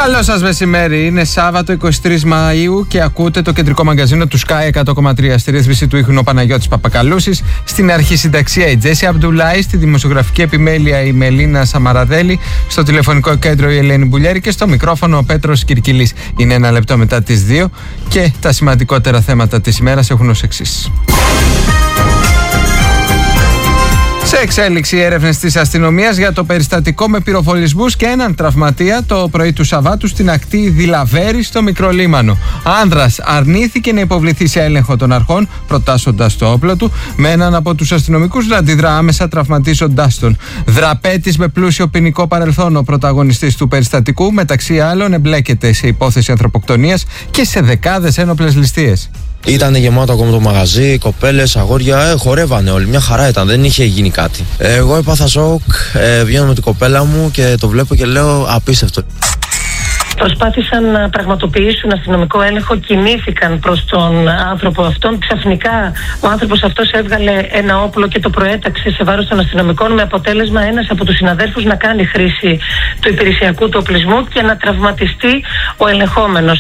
Καλό σας μεσημέρι, είναι Σάββατο 23 Μαΐου και ακούτε το κεντρικό μαγκαζίνο του Sky 100,3. Στη ρύθμιση του ήχου ο Παναγιώτης Παπακαλούσης, στην αρχισυνταξία η Τζέσι Αμπντουλάη, στη δημοσιογραφική επιμέλεια η Μελίνα Σαμαραδέλη, στο τηλεφωνικό κέντρο η Ελένη Μπουλιέρη και στο μικρόφωνο ο Πέτρος Κυρκυλής. Είναι 1 λεπτό μετά τις 2 και τα σημαντικότερα θέματα της ημέρας έχουν ως εξής. Σε εξέλιξη έρευνες της αστυνομίας για το περιστατικό με πυροβολισμούς και έναν τραυματία το πρωί του Σαββάτου στην ακτή Δηλαβέρη στο Μικρολίμανο. Άνδρας αρνήθηκε να υποβληθεί σε έλεγχο των αρχών, προτάσσοντας το όπλο του, με έναν από τους αστυνομικούς να αντιδρά άμεσα, τραυματίζοντάς τον. Δραπέτης με πλούσιο ποινικό παρελθόν, ο πρωταγωνιστής του περιστατικού, μεταξύ άλλων εμπλέκεται σε υπόθεση ανθρωποκτονίας και σε δεκάδες ένοπλες ληστείες. Ήταν γεμάτο ακόμα το μαγαζί, κοπέλες, αγόρια, χορεύανε όλοι. Μια χαρά ήταν, δεν είχε γίνει κάτι. Εγώ έπαθα σοκ, βγαίνω με την κοπέλα μου και το βλέπω και λέω απίστευτο. Προσπάθησαν να πραγματοποιήσουν αστυνομικό έλεγχο, κινήθηκαν προς τον άνθρωπο αυτόν. Ξαφνικά ο άνθρωπος αυτός έβγαλε ένα όπλο και το προέταξε σε βάρος των αστυνομικών, με αποτέλεσμα ένας από τους συναδέλφους να κάνει χρήση του υπηρεσιακού του οπλισμού και να τραυματιστεί ο ελεγχόμενος.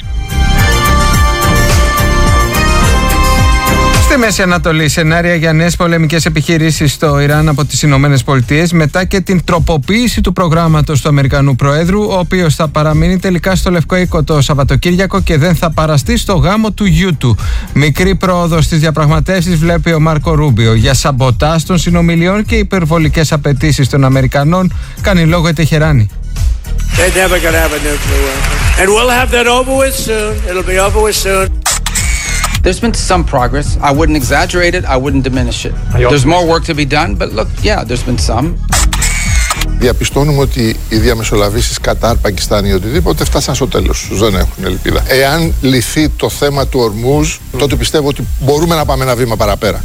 Στη Μέση Ανατολή, σενάρια για νέες πολεμικές επιχειρήσεις στο Ιράν από τις Ηνωμένες Πολιτείες μετά και την τροποποίηση του προγράμματος του Αμερικανού Προέδρου, ο οποίος θα παραμείνει τελικά στο Λευκό Οίκο το Σαββατοκύριακο και δεν θα παραστεί στο γάμο του γιού του. Μικρή πρόοδο στις διαπραγματεύσεις βλέπει ο Μάρκο Ρούμπιο. Για σαμποτάζ των συνομιλιών και υπερβολικές απαιτήσεις των Αμερικανών κάνει λόγο η Τεχεράνη. There's been some progress. I wouldn't exaggerate it. I wouldn't diminish it. There's more work to be done, but look, yeah, there's been some. Διαπιστώνουμε ότι οι διαμεσολαβήσεις Κατάρ, Πακιστάν ή οτιδήποτε φτάσαν στο τέλος τους. Δεν έχουν ελπίδα. Εάν λυθεί το θέμα του Ορμούζ, τότε πιστεύω ότι μπορούμε να πάμε ένα βήμα παραπέρα.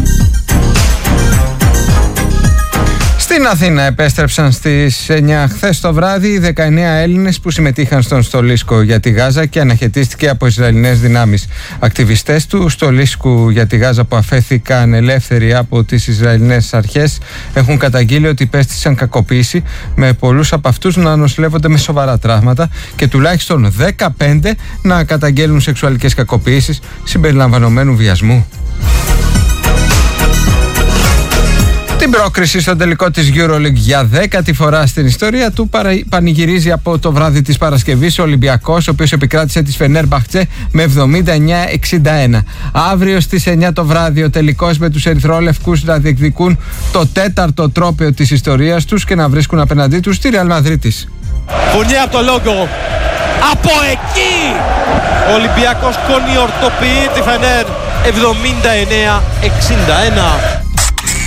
Στην Αθήνα επέστρεψαν στις 9 χθες το βράδυ οι 19 Έλληνες που συμμετείχαν στον στολίσκο για τη Γάζα και αναχαιτίστηκε από Ισραηλινές δυνάμεις. Ακτιβιστές του στολίσκου για τη Γάζα που αφέθηκαν ελεύθεροι από τις Ισραηλινές αρχές έχουν καταγγείλει ότι υπέστησαν κακοποίηση, με πολλούς από αυτούς να νοσηλεύονται με σοβαρά τραύματα και τουλάχιστον 15 να καταγγέλνουν σεξουαλικές κακοποίησεις συμπεριλαμβανομένου βιασμού. Την πρόκριση στον τελικό της EuroLeague για 10η φορά στην ιστορία του πανηγυρίζει από το βράδυ της Παρασκευής ο Ολυμπιακός, ο οποίος επικράτησε τη Φενέρμπαχτσε με 79-61. Αύριο στις 9 το βράδυ ο τελικός με τους ερυθρόλευκους να διεκδικούν το 4ο τρόπαιο της ιστορίας τους και να βρίσκουν απέναντί τους τη Ρεάλ Μαδρίτης. Φωνή από το λόγο. Από εκεί ο Ολυμπιακός κονιορτοποιεί τη Φενέρ 79-61.